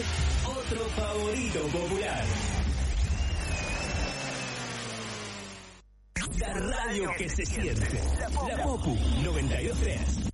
otro favorito popular. La radio que se siente. La Popu 92.3.